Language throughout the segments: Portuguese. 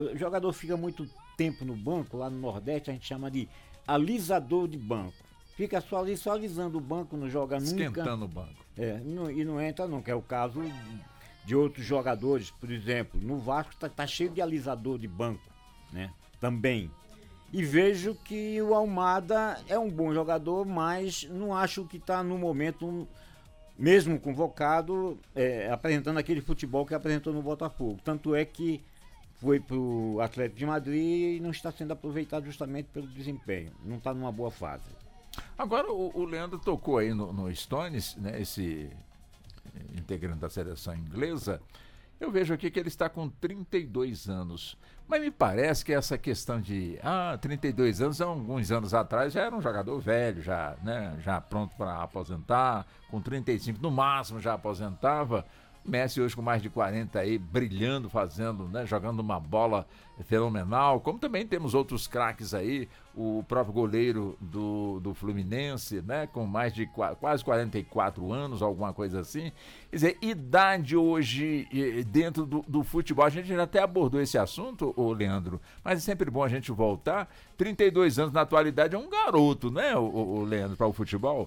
O jogador fica muito tempo no banco, lá no Nordeste a gente chama de alisador de banco. Fica só ali, só alisando o banco, não joga nunca. Esquentando o banco. E não entra não, que é o caso de outros jogadores, por exemplo, no Vasco tá cheio de alisador de banco, né? Também. E vejo que o Almada é um bom jogador, mas não acho que está no momento, mesmo convocado, apresentando aquele futebol que apresentou no Botafogo. Tanto é que foi pro Atlético de Madrid e não está sendo aproveitado justamente pelo desempenho. Não está numa boa fase. Agora o Leandro tocou aí no Stones, né, esse integrante da seleção inglesa. Eu vejo aqui que ele está com 32 anos. Mas me parece que essa questão de 32 anos, há alguns anos atrás, já era um jogador velho, já pronto para aposentar, com 35 no máximo já aposentava. Messi hoje com mais de 40 aí, brilhando, fazendo, né, jogando uma bola fenomenal, como também temos outros craques aí, o próprio goleiro do Fluminense, né, com mais de quase 44 anos, alguma coisa assim. Quer dizer, idade hoje dentro do futebol, a gente já até abordou esse assunto, ô Leandro, mas é sempre bom a gente voltar. 32 anos na atualidade é um garoto, né, o Leandro, para o futebol?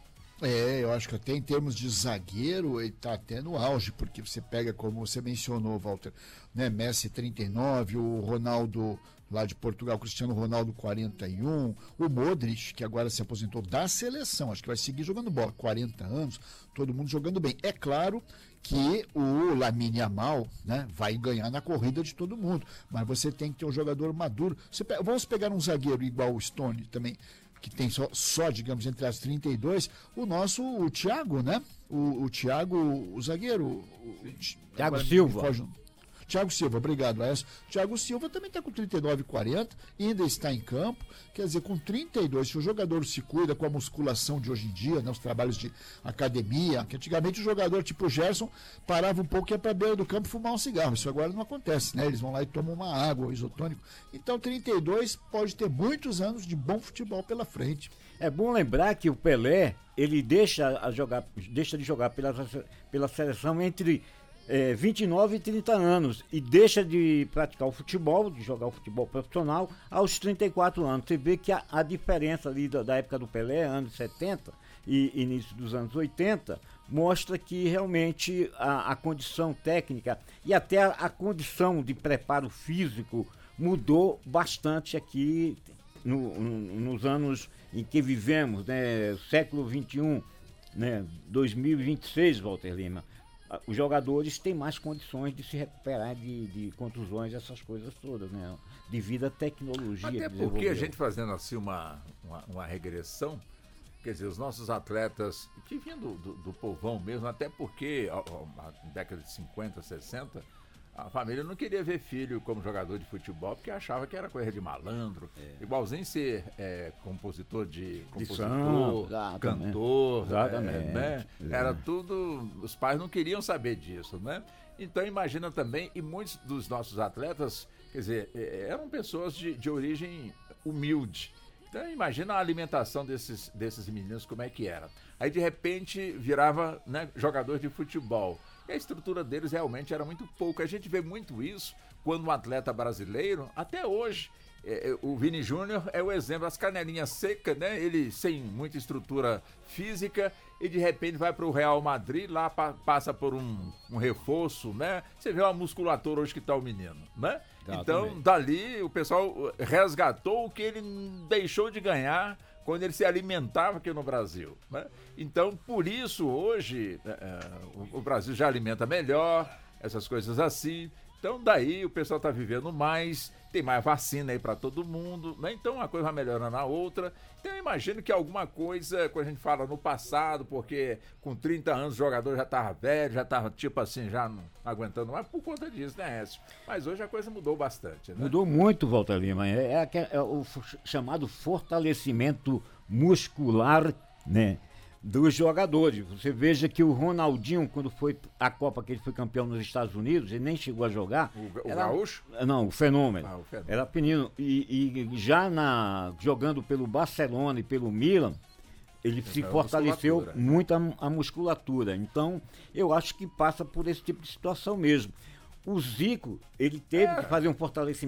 Eu acho que até em termos de zagueiro ele está até no auge, porque você pega, como você mencionou, Walter, né, Messi 39, o Ronaldo lá de Portugal, Cristiano Ronaldo 41, o Modric, que agora se aposentou da seleção, acho que vai seguir jogando bola, 40 anos, todo mundo jogando bem. É claro que o Lamine Yamal, né, vai ganhar na corrida de todo mundo, mas você tem que ter um jogador maduro. Vamos pegar um zagueiro igual o Stone também, que tem só, digamos, entre as 32, o Thiago, né? O Thiago, o zagueiro. Thiago Silva. Thiago Silva, obrigado, Aécio. Thiago Silva também está com 39 e 40, ainda está em campo. Quer dizer, com 32, se o jogador se cuida com a musculação de hoje em dia, né, os trabalhos de academia, que antigamente o jogador tipo o Gerson parava um pouco e ia para a beira do campo fumar um cigarro. Isso agora não acontece, né? Eles vão lá e tomam uma água, um isotônico. Então, 32 pode ter muitos anos de bom futebol pela frente. É bom lembrar que o Pelé, ele deixa de jogar pela seleção entre 29 e 30 anos e deixa de praticar o futebol, de jogar o futebol profissional aos 34 anos. Você vê que a diferença ali da época do Pelé, anos 70 e início dos anos 80, mostra que realmente a condição técnica e até a condição de preparo físico mudou bastante aqui nos anos em que vivemos, né, século XXI, né, 2026, Walter Lima. Os jogadores têm mais condições de se recuperar de contusões, essas coisas todas, né? Devido à tecnologia. Até porque a gente fazendo assim uma regressão, quer dizer, os nossos atletas, que vinham do povão mesmo, até porque na década de 50, 60, a família não queria ver filho como jogador de futebol, porque achava que era coisa de malandro, igualzinho ser compositor, cantor, exatamente, né? Era tudo, os pais não queriam saber disso, né? Então imagina também, e muitos dos nossos atletas, quer dizer, eram pessoas de origem humilde. Então imagina a alimentação desses meninos, como é que era. Aí de repente virava, né, jogador de futebol. E a estrutura deles realmente era muito pouca. A gente vê muito isso quando um atleta brasileiro, até hoje, o Vini Júnior é o exemplo, as canelinhas secas, né? Ele sem muita estrutura física e de repente vai para o Real Madrid, lá passa por um reforço, né? Você vê a musculatura hoje que está o menino, né? Então, dali o pessoal resgatou o que ele deixou de ganhar quando ele se alimentava aqui no Brasil, né? Então, por isso, hoje, o Brasil já alimenta melhor, essas coisas assim. Então, daí o pessoal está vivendo mais, tem mais vacina aí para todo mundo, né? Então, uma coisa vai melhorando a outra. Então, eu imagino que alguma coisa, quando a gente fala no passado, porque com 30 anos o jogador já estava velho, já estava tipo assim, já não aguentando mais, por conta disso, né, Écio? Mas hoje a coisa mudou bastante, né? Mudou muito, Walter Lima. É o chamado fortalecimento muscular, né, dos jogadores. Você veja que o Ronaldinho, quando foi a Copa que ele foi campeão nos Estados Unidos, ele nem chegou a jogar. O Gaúcho? Não, o Fenômeno. O Fenômeno. Era pequenino. E já jogando pelo Barcelona e pelo Milan, ele se fortaleceu muito a musculatura. Então, eu acho que passa por esse tipo de situação mesmo. O Zico, ele teve que fazer um fortalecimento